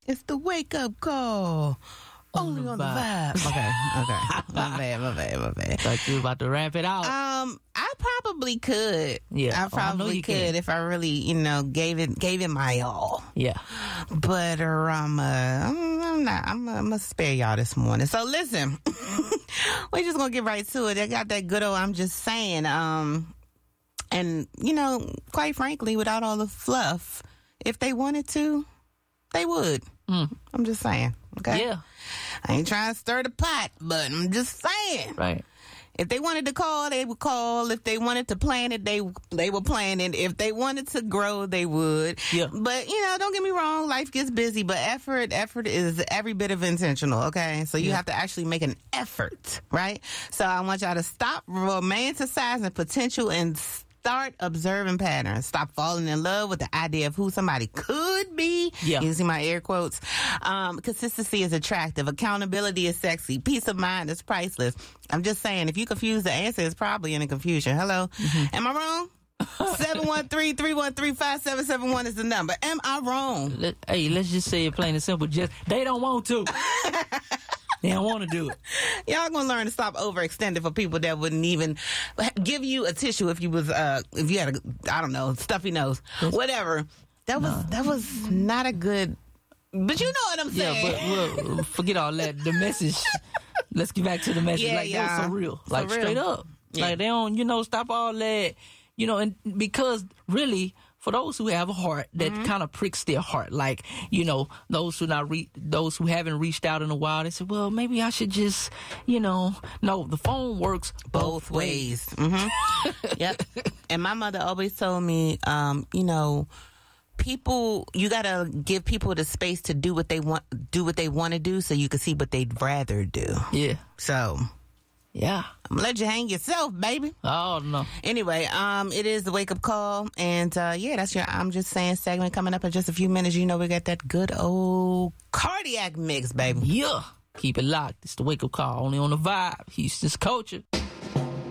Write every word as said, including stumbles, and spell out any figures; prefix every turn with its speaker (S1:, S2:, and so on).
S1: It's the wake up call. Only on the vibe. Okay, okay. My bad, my bad, my bad.
S2: Thought you were about to wrap it out.
S1: Um, I probably could.
S2: Yeah,
S1: I probably
S2: oh, I
S1: could
S2: can.
S1: if I really, you know, gave it gave it my all.
S2: Yeah.
S1: But um, uh, I'm, I'm not. I'm, I'm gonna spare y'all this morning. So listen, we're just gonna get right to it. I got that good old. I'm just saying. Um, and you know, quite frankly, without all the fluff, if they wanted to, they would.
S2: Mm.
S1: I'm just saying. Okay.
S2: Yeah.
S1: I ain't trying to stir the pot, but I'm just saying.
S2: Right.
S1: If they wanted to call, they would call. If they wanted to plan it, they they would plan it. If they wanted to grow, they would.
S2: Yeah.
S1: But, you know, don't get me wrong. Life gets busy, but effort, effort is every bit of intentional, okay? So you
S2: Yeah.
S1: have to actually make an effort, right? So I want y'all to stop romanticizing potential and start observing patterns. Stop falling in love with the idea of who somebody could be.
S2: Yeah.
S1: You see my air quotes? Um, consistency is attractive. Accountability is sexy. Peace of mind is priceless. I'm just saying, if you confuse, the answer is probably in a confusion. Hello? Mm-hmm. Am I wrong? seven one three, three one three, five seven seven one is the number. Am I wrong?
S2: Let, hey, let's just say it plain and simple. Just they don't want to. They don't want to do it.
S1: Y'all gonna learn to stop overextending for people that wouldn't even give you a tissue if you was uh if you had a I don't know stuffy nose, whatever. That was
S2: No.
S1: that was not a good. But you know what I'm saying.
S2: Yeah, but well, forget all that. The message. Let's get back to the message.
S1: Yeah,
S2: like
S1: yeah.
S2: that was so real.
S1: So
S2: Like
S1: real.
S2: straight up.
S1: Yeah.
S2: Like they don't, you know, stop all that. You know, and because really, for those who have a heart that
S1: Mm-hmm.
S2: kind of pricks their heart, like, you know, those who not re- those who haven't reached out in a while, they say, well, maybe I should just, you know, no, the phone works
S1: Both ways. Mm-hmm. Yep. And my mother always told me, um, you know, people, you gotta give people the space to do what they want, do what they want to do, so you can see what they'd rather do.
S2: Yeah.
S1: So
S2: Yeah.
S1: I'm gonna let you hang yourself, baby.
S2: Oh, no.
S1: Anyway, um, it is the wake up call, and uh, yeah, that's your I'm just saying segment coming up in just a few minutes. You know, we got that good old cardiac mix, baby.
S2: Yeah. Keep it locked. It's the wake up call only on the vibe. Houston's culture.